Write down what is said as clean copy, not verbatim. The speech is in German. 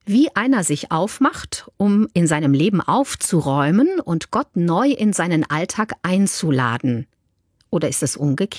Wie einer sich aufmacht, um in seinem Leben aufzuräumen und Gott neu in seinen Alltag einzuladen. Oder ist es umgekehrt?